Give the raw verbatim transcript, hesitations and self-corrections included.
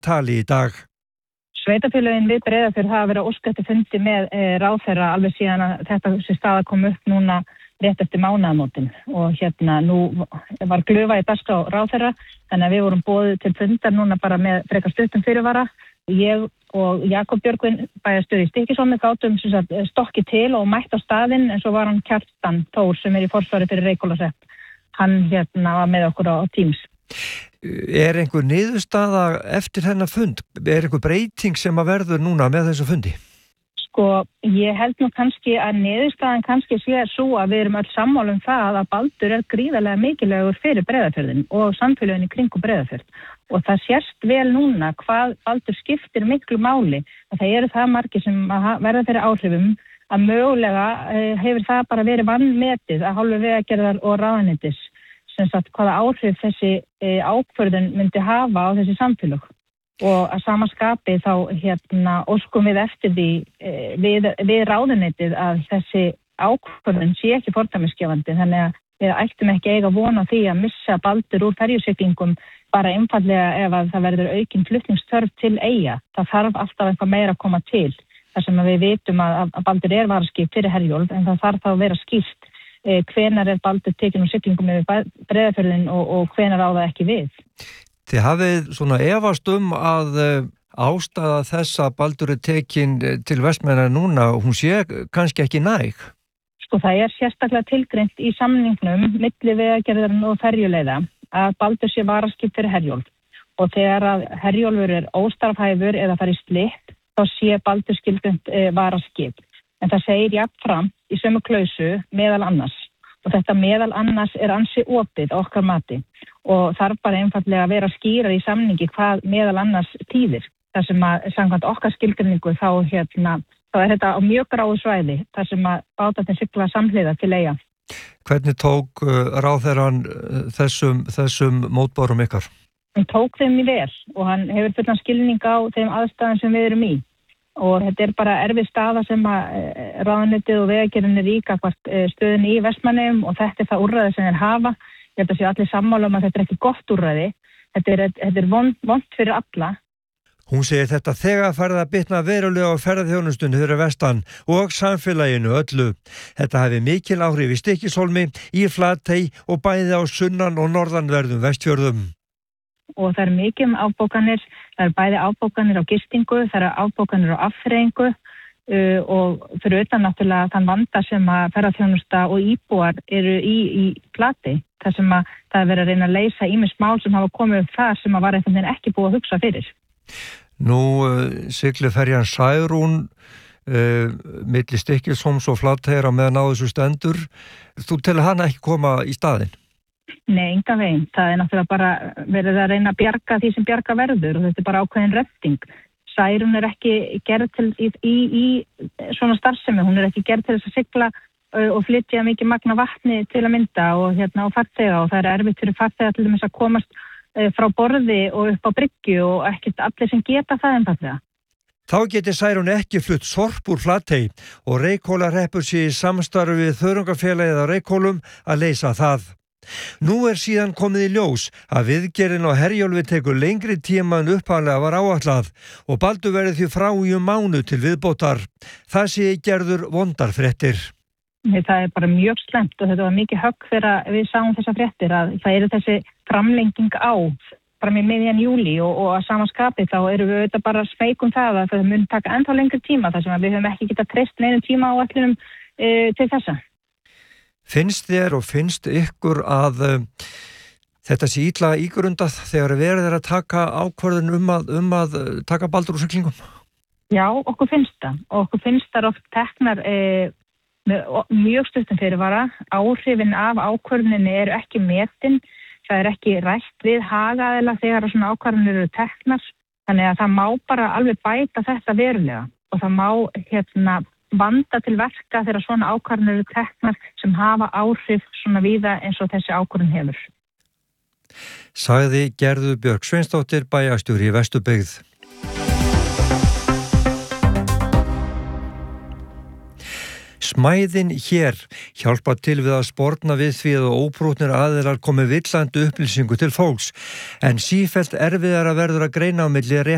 tali í dag. Sveitarfélögin við Breiðafjörð hafa verið að óska eftir fundi með e, ráðherra alveg síðan að þetta sem staða kom upp núna rétt eftir mánaðamótin og hérna nú var glufa í dagskrá ráðherra þannig að við vorum boðið til fundar núna bara með frekar stuttum fyrirvara. Ég og Jakob Björgvin bæjarstjóri í Stykkishólmi gátum sem sagt stokki til og mætt á staðinn en svo var hann Kjartan Þór sem er í forsvari fyrir Reykhólahrepп. Hann hérna var með okkur á Teams. Er einhver niðurstaða eftir þennan fund? Er einhver breyting sem að verður núna með þessu fundi? Sko, ég held nú kannski að niðurstaðan kannski sé svo að við erum öll sammála um það að Baldur er gríðarlega mikilvægur fyrir Breiðafjörðin og samfélögin í kringum Breiðafjörð. Og það sést vel núna hvað Baldur skiptir miklu máli. Að það eru það margir sem verða fyrir áhrifum að mögulega hefur það bara verið vanmetið að hálfu vegagerðar og ráðuneytis. Sem sagt hvaða áhrif þessi ákvörðun myndi hafa á þessi samfélög. Og að sama skapi þá hérna óskum við eftir því við, við ráðuneytið að þessi ákvörðun sé ekki fordæmisgefandi þannig að við ættum ekki eiga von á því að missa Baldur úr ferjusiglingum bara einfallega ef að það verður aukin flutningsþörf til eyja. Það þarf alltaf eitthvað meira að koma til þar sem við vitum að, að Baldur er varaskip fyrir Herjólf en það þarf þá að vera skýrt eh, hvenær er Baldur tekin úr siglingum yfir Breiðafjörðinn og, og hvenær á það ekki við. Þið hafið svona efast um að ástæða þess að Baldur er tekin til Vestmannaeyja núna og hún sé kannski ekki næg? Sko það er sérstaklega tilgreint í samningnum milli vegagerðarinnar og ferjuleiða að Baldur sé varaskip fyrir Herjólf og þegar að Herjólfur er óstarfhæfur eða fari í slipp þá sé Baldur skilgreint e, varaskip. En það segir jafnframt í sömu klausu meðal annars og þetta meðal annars er ansi opið okkar mati. Og þarf bara einfallega að vera skýrar í samningi hvað meðal annars tíðir. Þar sem að samkvæmt okkar skilgreiningu þá, hérna, þá er þetta á mjög gráu svæði þar sem að bátarnir sigla samhliða til eyja. Hvernig tók uh, ráðherrann þessum, þessum mótbárum ykkar? Hann tók þeim í vel og hann hefur fullan skilning á þeim aðstæðum sem við erum í. Og þetta er bara erfið staða sem að ráðuneytið og vegagerðin er í gagnvart stöðunni í Vestmannaeyjum og þetta er það úrræði sem þeir hafa. Ég held að sé allir sammála um að þetta er ekki gott úrræði. Þetta er, þetta er vond, vond fyrir alla. Hún segir þetta þegar farið að bitna verulega á ferðaþjónustunni fyrir vestan og samfélaginu öllu. Þetta hefði mikil áhrif í Stykkishólmi, í Flatey og bæði á sunnan og norðanverðum Vestfjörðum. Og það er mikið um afbókanir, það er bæði afbókanir á gistingu, það er afbókanir á afþreyingu uh, og fyrir utan náttúrulega þann vanda sem að ferðaþjónusta og íbúar eru í, í Flatey. Það sem að það er verið að reyna að leysa ýmis mál sem hafa komið upp þar sem að var einhvern veginn ekki búið að hugsa fyrir. Nú uh, siglir ferjan Særún uh, milli Stykkishólms og Flateyjar á meðan á þessu stendur. Þú telur hana ekki koma í staðinn? Nei, engan veginn. Það er náttúrulega bara verið að reyna að bjarga því sem bjarga verður og þetta er bara ákveðin retting. Særún er ekki gerð til í, í, í svona starfsemi, hún er ekki gerð til þess að sigla og flytja mikið magna vatni til að mynda og hérna á farþega og það er erfitt fyrir farþega til þess að komast frá borði og upp á bryggju og ekkert allir sem geta það einfallega. Þá geti Særún ekki flutt sorp úr Flatey og Reykhólahreppur sé í samstarfi við þörungafélagið á Reykhólum að leysa það. Nú er síðan komið í ljós að viðgerðin á Herjólfi tekur lengri tíma en upphaflega var áætlað og Baldur verði því frá í um mánuð til viðbótar. Það sé gerður vondar fréttir. Það er bara mjög slæmt og þetta var mikið högg þegar við sáum þessa fréttir að það eru þessi framlenging á bara með miðjan júlí og, og að sama skapi þá eru við auðvitað bara smeykum það að það mun taka ennþá lengri tíma þar sem að við höfum ekki getað treyst neinu tíma á ætlunum e, til þessa. Finnst þér og finnst ykkur að uh, þetta sé illa ígrundað þegar verið er að taka ákvörðun um að, um að uh, taka Baldur úr siglingum? Já, okkur finnst það. Og okkur finnst það oft teknar eh, með mjög stuttum fyrirvara. Áhrifin af ákvörðuninni eru ekki metin. Það er ekki rætt við hagaðila þegar svona ákvörðunir eru teknar. Þannig að það má bara alveg bæta þetta verulega. Og það má hérna vanda til verka þegar svona ákvarðanir eru teknar sem hafa áhrif svona víða eins og þessi ákvörðun hefur. Sagði Gerður Björk Sveinsdóttir, bæjarstjóri í Vesturbyggð. Smæðin hér hjálpa til við að sporna við því að óprútnir aðilar komi villandi upplýsingu til fólks, en sífellt erfiðara verður að greina á milli rétt